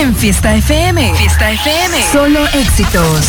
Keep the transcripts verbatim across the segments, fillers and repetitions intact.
en Fiesta F M. Fiesta F M. Solo éxitos.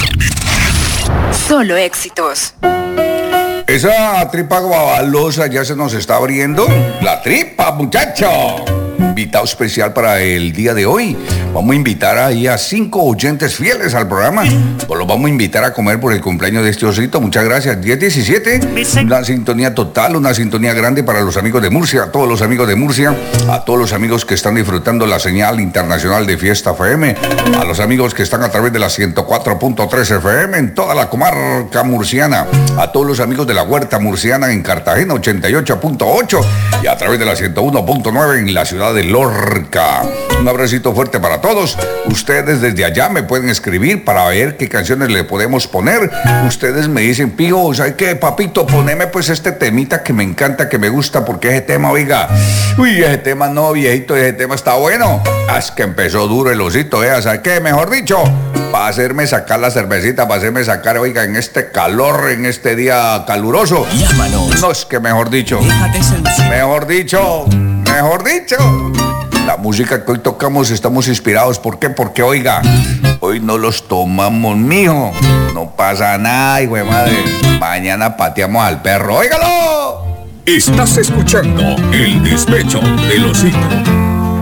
Solo éxitos. Esa tripa guavalosa ya se nos está abriendo. La tripa, muchacho. Invitado especial para el día de hoy. Vamos a invitar ahí a cinco oyentes fieles al programa. Pues los vamos a invitar a comer por el cumpleaños de este osito. Muchas gracias. diez diecisiete. Una sintonía total, una sintonía grande para los amigos de Murcia, a todos los amigos de Murcia, a todos los amigos que están disfrutando la señal internacional de Fiesta F M, a los amigos que están a través de la ciento cuatro punto tres F M en toda la comarca murciana, a todos los amigos de la Huerta Murciana en Cartagena ochenta y ocho punto ocho y a través de la ciento uno punto nueve en la ciudad de Lorca. Un abracito fuerte para todos. Ustedes desde allá me pueden escribir para ver qué canciones le podemos poner. Ustedes me dicen, Pijo, ¿sabes qué, papito? Poneme pues este temita que me encanta, que me gusta, porque ese tema, oiga, uy, ese tema no, viejito, ese tema está bueno. Ah, es que empezó duro el osito, ¿eh? ¿Sabes qué? Mejor dicho, para hacerme sacar la cervecita, para hacerme sacar, oiga, en este calor, en este día caluroso. Llámanos. No, es que mejor dicho, mejor dicho, mejor dicho. La música que hoy tocamos estamos inspirados. ¿Por qué? Porque, oiga, hoy no los tomamos, mijo. No pasa nada, hijo de madre. Mañana pateamos al perro. ¡Óigalo! Estás escuchando El Despecho del Osito.